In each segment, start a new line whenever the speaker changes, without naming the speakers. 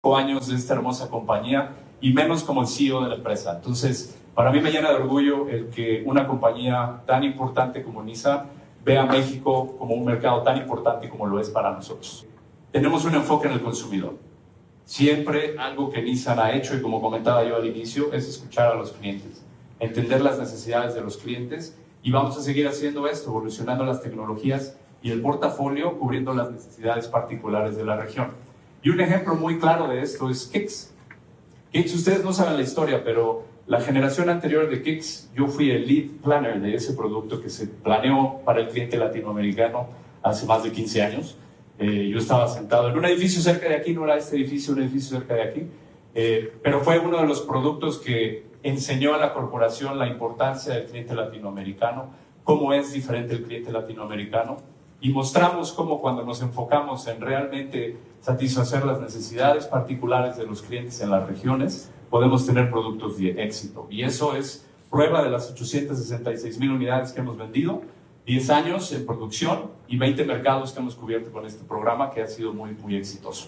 años de esta hermosa compañía y menos como el CEO de la empresa. Entonces, para mí me llena de orgullo el que una compañía tan importante como Nissan vea a México como un mercado tan importante como lo es para nosotros. Tenemos un enfoque en el consumidor. Siempre algo que Nissan ha hecho, y como comentaba yo al inicio, es escuchar a los clientes, entender las necesidades de los clientes, y vamos a seguir haciendo esto, evolucionando las tecnologías y el portafolio, cubriendo las necesidades particulares de la región. Y un ejemplo muy claro de esto es Kicks. Kicks, ustedes no saben la historia, pero la generación anterior de Kicks, yo fui el lead planner de ese producto que se planeó para el cliente latinoamericano hace más de 15 años. Yo estaba sentado en un edificio cerca de aquí, no era este edificio, un edificio cerca de aquí, pero fue uno de los productos que enseñó a la corporación la importancia del cliente latinoamericano, cómo es diferente el cliente latinoamericano, y mostramos cómo cuando nos enfocamos en realmente satisfacer las necesidades particulares de los clientes en las regiones, podemos tener productos de éxito. Y eso es prueba de las 866,000 unidades que hemos vendido, 10 años en producción y 20 mercados que hemos cubierto con este programa que ha sido muy, muy exitoso.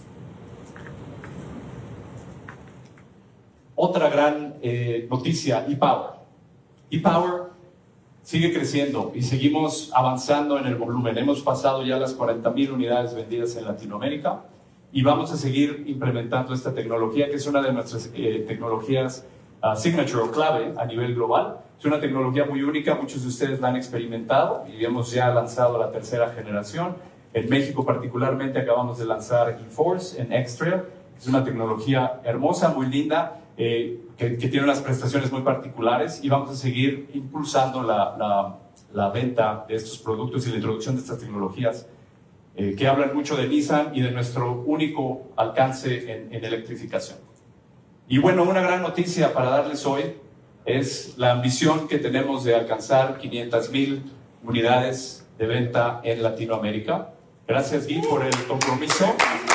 Otra gran noticia, ePower. ePower sigue creciendo y seguimos avanzando en el volumen. Hemos pasado ya las 40,000 unidades vendidas en Latinoamérica y vamos a seguir implementando esta tecnología, que es una de nuestras tecnologías signature o clave a nivel global. Es una tecnología muy única, muchos de ustedes la han experimentado y hemos ya lanzado la tercera generación. En México particularmente acabamos de lanzar eForce en X-Trail. Es una tecnología hermosa, muy linda, que tiene unas prestaciones muy particulares, y vamos a seguir impulsando la venta de estos productos y la introducción de estas tecnologías que hablan mucho de Nissan y de nuestro único alcance en electrificación. Y bueno, una gran noticia para darles hoy es la ambición que tenemos de alcanzar 500,000 unidades de venta en Latinoamérica. Gracias, Guy, por el compromiso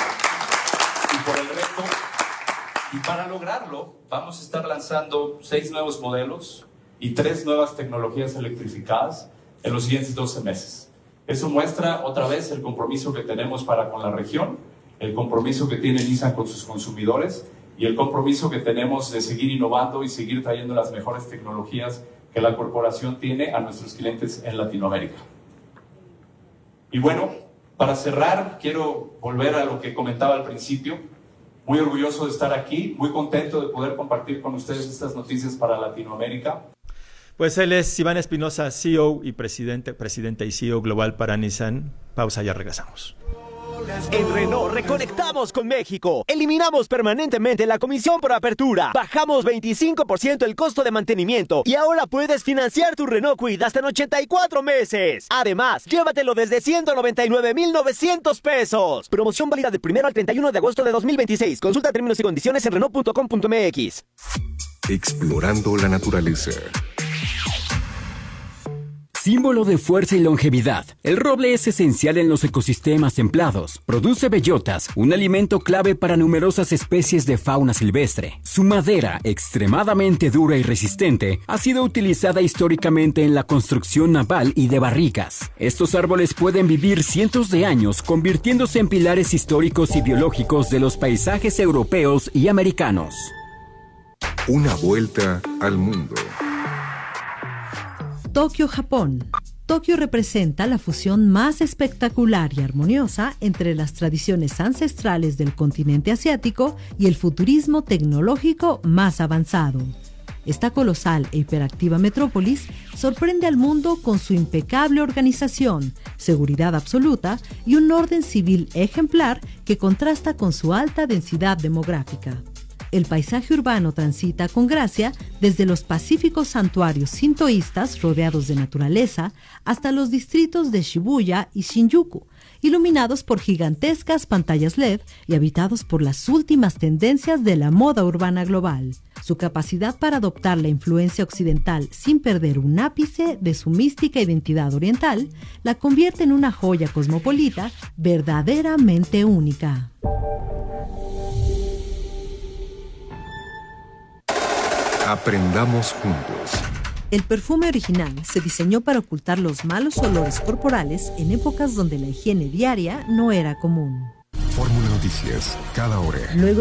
y por el reto. Y para lograrlo, vamos a estar lanzando 6 nuevos modelos y 3 nuevas tecnologías electrificadas en los siguientes 12 meses. Eso muestra otra vez el compromiso que tenemos para con la región, el compromiso que tiene Nissan con sus consumidores y el compromiso que tenemos de seguir innovando y seguir trayendo las mejores tecnologías que la corporación tiene a nuestros clientes en Latinoamérica. Y bueno, para cerrar, quiero volver a lo que comentaba al principio. Muy orgulloso de estar aquí, muy contento de poder compartir con ustedes estas noticias para Latinoamérica.
Pues él es Iván Espinosa, CEO y presidente y CEO global para Nissan. Pausa, ya regresamos.
En Renault reconectamos con México. Eliminamos permanentemente la comisión por apertura. Bajamos 25% el costo de mantenimiento. Y ahora puedes financiar tu Renault Kwid hasta en 84 meses. Además, llévatelo desde 199,900 pesos. Promoción válida del 1 al 31 de agosto de 2026. Consulta términos y condiciones en Renault.com.mx.
Explorando la naturaleza.
Símbolo de fuerza y longevidad, el roble es esencial en los ecosistemas templados. Produce bellotas, un alimento clave para numerosas especies de fauna silvestre. Su madera, extremadamente dura y resistente, ha sido utilizada históricamente en la construcción naval y de barricas. Estos árboles pueden vivir cientos de años, convirtiéndose en pilares históricos y biológicos de los paisajes europeos y americanos.
Una vuelta al mundo.
Tokio, Japón. Tokio representa la fusión más espectacular y armoniosa entre las tradiciones ancestrales del continente asiático y el futurismo tecnológico más avanzado. Esta colosal e hiperactiva metrópolis sorprende al mundo con su impecable organización, seguridad absoluta y un orden civil ejemplar que contrasta con su alta densidad demográfica. El paisaje urbano transita con gracia desde los pacíficos santuarios sintoístas rodeados de naturaleza hasta los distritos de Shibuya y Shinjuku, iluminados por gigantescas pantallas LED y habitados por las últimas tendencias de la moda urbana global. Su capacidad para adoptar la influencia occidental sin perder un ápice de su mística identidad oriental la convierte en una joya cosmopolita verdaderamente única.
Aprendamos juntos.
El perfume original se diseñó para ocultar los malos olores corporales en épocas donde la higiene diaria no era común.
Fórmula Noticias. noticias, cada hora.
Luego